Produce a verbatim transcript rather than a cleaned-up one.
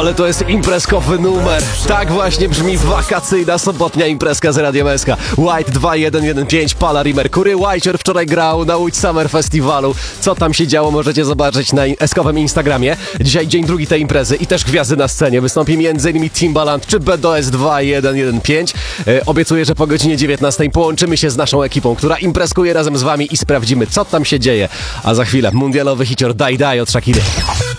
Ale to jest imprezkowy numer. Tak właśnie brzmi wakacyjna sobotnia imprezka z Radiem S K. White dwa jeden jeden pięć, Palar i Merkury. Whicher wczoraj grał na Łódź Summer Festiwalu. Co tam się działo, możecie zobaczyć na eskowym Instagramie. Dzisiaj dzień drugi tej imprezy i też gwiazdy na scenie. Wystąpi m.in. Timbaland czy B D S dwa jeden jeden pięć. E, obiecuję, że po godzinie dziewiętnastej połączymy się z naszą ekipą, która imprezkuje razem z wami i sprawdzimy, co tam się dzieje. A za chwilę mundialowy hicior Die Die od Shakiry.